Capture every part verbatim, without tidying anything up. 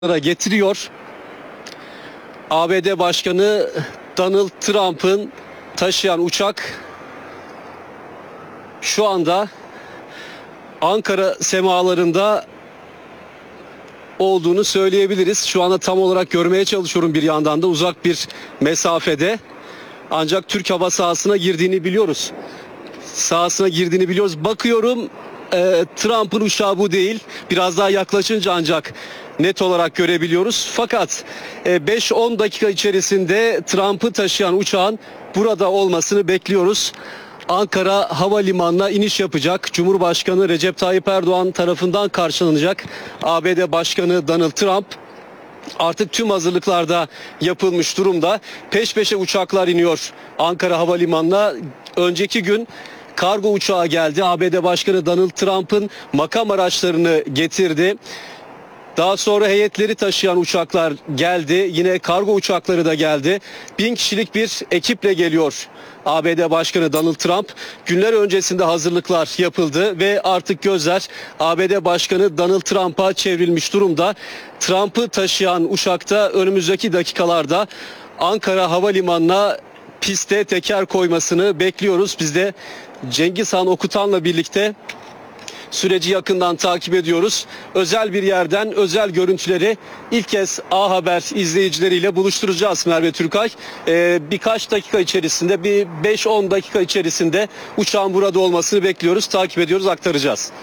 getiriyor. A B D Başkanı Donald Trump'ın taşıyan uçak şu anda Ankara semalarında olduğunu söyleyebiliriz. Şu anda tam olarak görmeye çalışıyorum, bir yandan da uzak bir mesafede. Ancak Türk hava sahasına girdiğini biliyoruz. Sahasına girdiğini biliyoruz. Bakıyorum e, Trump'ın uçağı bu değil. Biraz daha yaklaşınca ancak net olarak görebiliyoruz. Fakat e, beş on dakika içerisinde Trump'ı taşıyan uçağın burada olmasını bekliyoruz. Ankara Havalimanı'na iniş yapacak. Cumhurbaşkanı Recep Tayyip Erdoğan tarafından karşılanacak A B D Başkanı Donald Trump. Artık tüm hazırlıklarda yapılmış durumda. Peş peşe uçaklar iniyor Ankara Havalimanı'na. Önceki gün kargo uçağı geldi. A B D Başkanı Donald Trump'ın makam araçlarını getirdi. Daha sonra heyetleri taşıyan uçaklar geldi. Yine kargo uçakları da geldi. Bin kişilik bir ekiple geliyor A B D Başkanı Donald Trump. Günler öncesinde hazırlıklar yapıldı ve artık gözler A B D Başkanı Donald Trump'a çevrilmiş durumda. Trump'ı taşıyan uçakta önümüzdeki dakikalarda Ankara Havalimanı'na piste teker koymasını bekliyoruz. Biz de Cengiz Han Okutan'la birlikte süreci yakından takip ediyoruz. Özel bir yerden özel görüntüleri ilk kez A Haber izleyicileriyle buluşturacağız Merve Türkay. Ee, birkaç dakika içerisinde, bir beş on dakika içerisinde uçağın burada olmasını bekliyoruz. Takip ediyoruz, aktaracağız.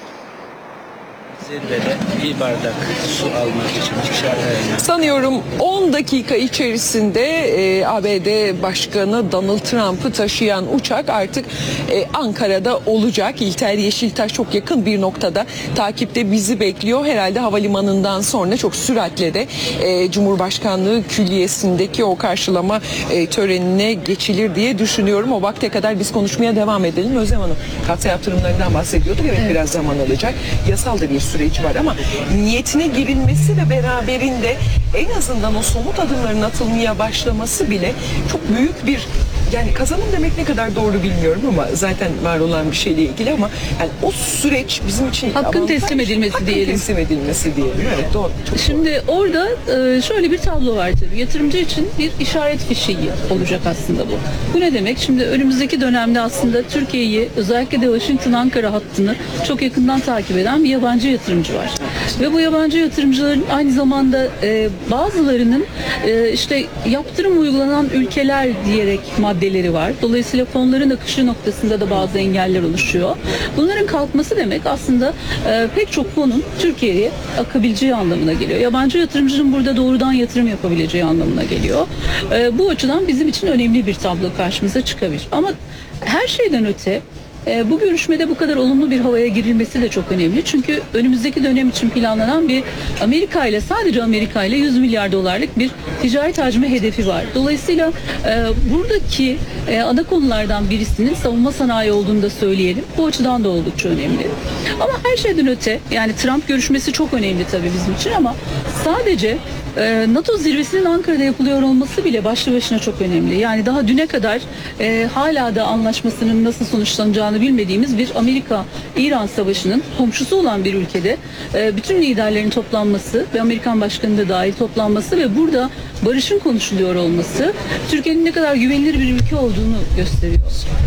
Zirvede bir bardak su almak için dışarıda. Sanıyorum on dakika içerisinde e, A B D Başkanı Donald Trump'ı taşıyan uçak artık e, Ankara'da olacak. İlter Yeşiltaş çok yakın bir noktada takipte bizi bekliyor. Herhalde havalimanından sonra çok süratle de e, Cumhurbaşkanlığı Külliyesi'ndeki o karşılama e, törenine geçilir diye düşünüyorum. O vakte kadar biz konuşmaya devam edelim. Özlem Hanım katsa yaptırımlarından bahsediyorduk. Evet, evet, biraz zaman alacak. Yasal da bir süreci var ama niyetine girilmesi ve beraberinde en azından o somut adımların atılmaya başlaması bile çok büyük bir, yani kazanım demek ne kadar doğru bilmiyorum ama zaten var olan bir şeyle ilgili, ama yani o süreç bizim için hakkın avantaj, teslim edilmesi hakkın diyelim. teslim edilmesi diyelim. Evet, doğru. Çok Şimdi doğru. orada şöyle bir tablo var tabii. Yatırımcı için bir işaret fişeği olacak aslında bu. Bu ne demek? Şimdi önümüzdeki dönemde aslında Türkiye'yi, özellikle de Washington-Ankara hattını çok yakından takip eden bir yabancı yatırımcı var. Ve bu yabancı yatırımcıların aynı zamanda e, bazılarının e, işte yaptırım uygulanan ülkeler diyerek maddeleri var. Dolayısıyla fonların akışı noktasında da bazı engeller oluşuyor. Bunların kalkması demek aslında e, pek çok fonun Türkiye'ye akabileceği anlamına geliyor. Yabancı yatırımcının burada doğrudan yatırım yapabileceği anlamına geliyor. E, bu açıdan bizim için önemli bir tablo karşımıza çıkabilir. Ama her şeyden öte bu görüşmede bu kadar olumlu bir havaya girilmesi de çok önemli. Çünkü önümüzdeki dönem için planlanan bir Amerika ile, sadece Amerika ile yüz milyar dolarlık bir ticaret hacmi hedefi var. Dolayısıyla e, buradaki e, ana konulardan birisinin savunma sanayi olduğunu da söyleyelim. Bu açıdan da oldukça önemli. Ama her şeyden öte, yani Trump görüşmesi çok önemli tabii bizim için, ama sadece e, NATO zirvesinin Ankara'da yapılıyor olması bile başlı başına çok önemli. Yani daha düne kadar e, hala da anlaşmasının nasıl sonuçlanacağını bilmediğimiz bir Amerika-İran savaşının komşusu olan bir ülkede e, bütün liderlerin toplanması ve Amerikan başkanı da dahil toplanması ve burada barışın konuşuluyor olması Türkiye'nin ne kadar güvenilir bir ülke olduğunu gösteriyor.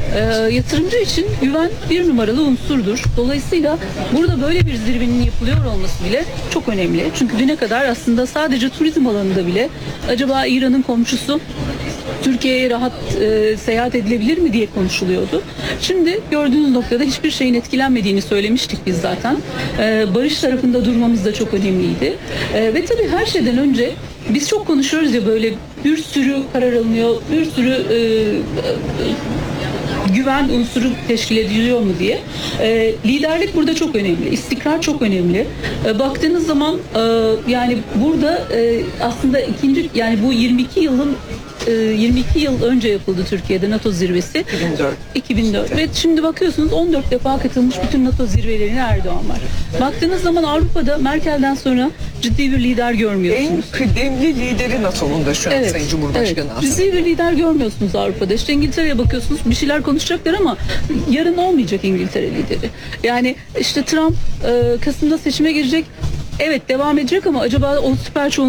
E, yatırımcı için güven bir numaralı unsurdur. Dolayısıyla burada böyle bir zirvenin yapılıyor olması bile çok önemli. Çünkü düne kadar aslında sadece turizm alanında bile acaba İran'ın komşusu Türkiye'ye rahat e, seyahat edilebilir mi diye konuşuluyordu. Şimdi gördüğünüz noktada hiçbir şeyin etkilenmediğini söylemiştik biz zaten. E, barış tarafında durmamız da çok önemliydi. E, ve tabii her şeyden önce biz çok konuşuyoruz ya, böyle bir sürü karar alınıyor, bir sürü e, e, güven unsuru teşkil ediliyor mu diye. E, liderlik burada çok önemli. İstikrar çok önemli. E, baktığınız zaman e, yani burada e, aslında ikinci, yani bu yirmi iki yılın yirmi iki yıl önce yapıldı Türkiye'de NATO zirvesi. iki bin dört. iki bin dört. Ve şimdi bakıyorsunuz on dört defa katılmış bütün NATO zirvelerine Erdoğan var. Baktığınız zaman Avrupa'da Merkel'den sonra ciddi bir lider görmüyorsunuz. En kıdemli lideri NATO'nun da şu an Evet, Sayın Cumhurbaşkanı evet. aslında. Ciddi bir lider görmüyorsunuz Avrupa'da. İşte İngiltere'ye bakıyorsunuz, bir şeyler konuşacaklar ama yarın olmayacak İngiltere lideri. Yani işte Trump e, Kasım'da seçime girecek. Evet devam edecek ama acaba o süper çoğunluk